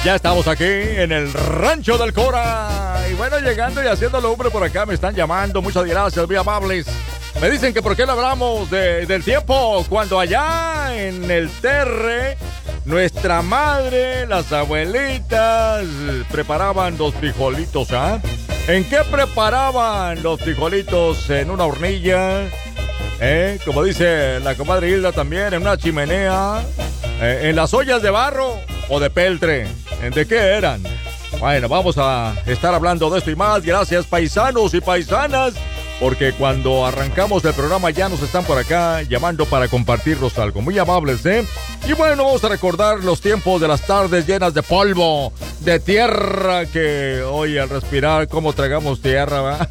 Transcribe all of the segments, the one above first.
Ya estamos aquí en el Rancho del Cora. Y bueno, llegando y haciendo lumbre por acá, me están llamando. Muchas gracias, muy amables. Me dicen que por qué no hablamos del tiempo cuando allá en el Terre, nuestra madre, las abuelitas, preparaban los frijolitos, ¿ah? ¿En qué preparaban los frijolitos? ¿En una hornilla? Como dice la comadre Hilda también, en una chimenea. ¿En las ollas de barro o de peltre? ¿De qué eran? Bueno, vamos a estar hablando de esto y más. Gracias, paisanos y paisanas, porque cuando arrancamos el programa ya nos están por acá llamando para compartirnos algo. Muy amables, ¿eh? Y bueno, vamos a recordar los tiempos de las tardes llenas de polvo, de tierra, que hoy al respirar, ¿cómo tragamos tierra, va?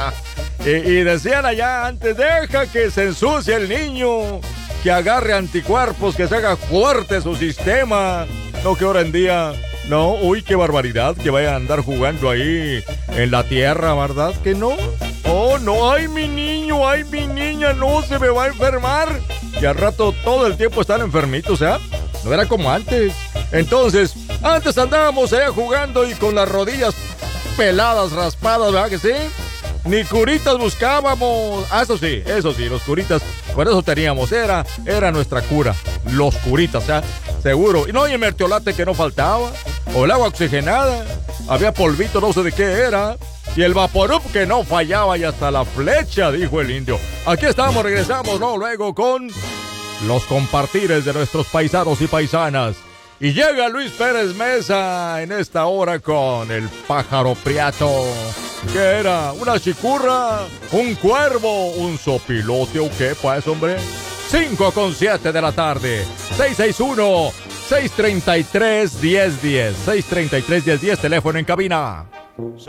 y decían allá antes, deja que se ensucie el niño, que agarre anticuerpos, que se haga fuerte su sistema. No, que ahora en día, no, uy, qué barbaridad, que vayan a andar jugando ahí en la tierra, ¿verdad? Que no. Oh, no, ay, mi niño, ay, mi niña, no, se me va a enfermar. Y al rato todo el tiempo están enfermitos, ¿eh? No era como antes. Entonces, antes andábamos allá jugando y con las rodillas peladas, raspadas, ¿verdad que sí? Ni curitas buscábamos. Ah, eso sí, los curitas, por eso teníamos, era nuestra cura, los curitas, ¿eh? Seguro. Y no, y el mertiolate que no faltaba, o el agua oxigenada, había polvito, no sé de qué era, y el vaporub que no fallaba, y hasta la flecha, dijo el indio. Aquí estamos, regresamos, ¿no? Luego con los compartires de nuestros paisanos y paisanas. Y llega Luis Pérez Mesa en esta hora con el pájaro priato. ¿Qué era? ¿Una chicurra? ¿Un cuervo? ¿Un sopilote o qué, pues, hombre? 5:07 de la tarde. 661-633-1010. 633-1010, teléfono en cabina.